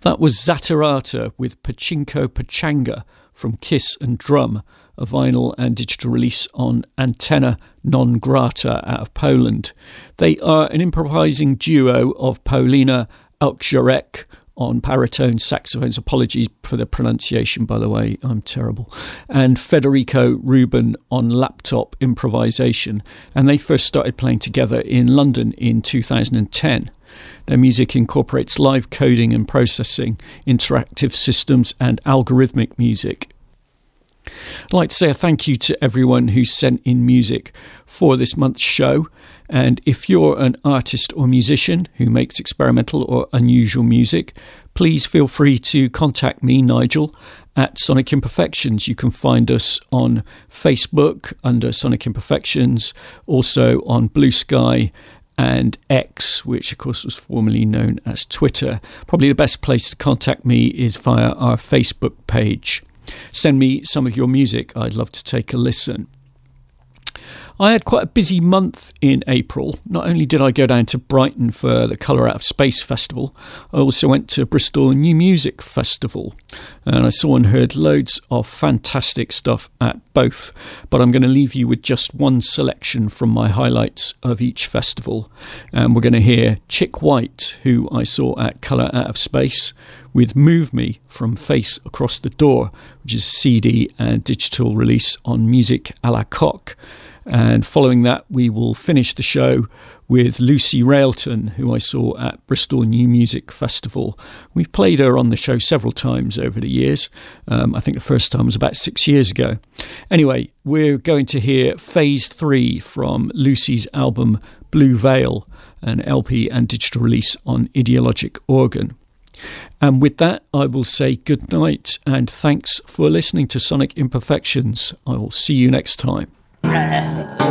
That was Zatarata with Pachinko Pachanga from Kiss and Drum, a vinyl and digital release on Antenna Non Grata out of Poland. They are an improvising duo of Paulina Elkjarek on baritone saxophones, apologies for the pronunciation by the way, I'm terrible, and Federico Rubin on laptop improvisation, and they first started playing together in London in 2010. Their music incorporates live coding and processing, interactive systems and algorithmic music. I'd like to say a thank you to everyone who sent in music for this month's show, and if you're an artist or musician who makes experimental or unusual music, please feel free to contact me, Nigel, at Sonic Imperfections. You can find us on Facebook under Sonic Imperfections, also on Blue Sky and X, which of course was formerly known as Twitter. Probably the best place to contact me is via our Facebook page. Send me some of your music, I'd love to take a listen. I had quite a busy month in April. Not only did I go down to Brighton for the Colour Out of Space Festival, I also went to Bristol New Music Festival, and I saw and heard loads of fantastic stuff at both, but I'm going to leave you with just one selection from my highlights of each festival, and we're going to hear Chick White, who I saw at Colour Out of Space, with Move Me from Face Across the Door, which is a CD and digital release on Music à la Coque. And following that, we will finish the show with Lucy Railton, who I saw at Bristol New Music Festival. We've played her on the show several times over the years. I think the first time was about 6 years ago. Anyway, we're going to hear Phase 3 from Lucy's album Blue Veil, an LP and digital release on Ideologic Organ. And with that, I will say good night and thanks for listening to Sonic Imperfections. I will see you next time.